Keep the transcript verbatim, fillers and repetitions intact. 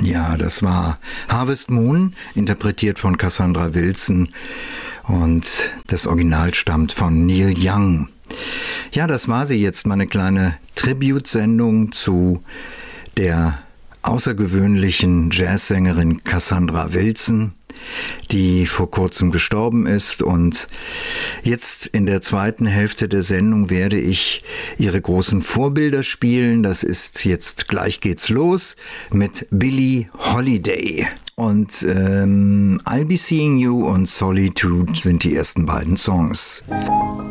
Ja, das war Harvest Moon, interpretiert von Cassandra Wilson, und das Original stammt von Neil Young. Ja, das war sie jetzt, meine kleine Tribute-Sendung zu der außergewöhnlichen Jazzsängerin Cassandra Wilson, die vor kurzem gestorben ist, und jetzt in der zweiten Hälfte der Sendung werde ich ihre großen Vorbilder spielen. Das ist jetzt, gleich geht's los mit Billie Holiday. Und ähm, I'll Be Seeing You und Solitude sind die ersten beiden Songs.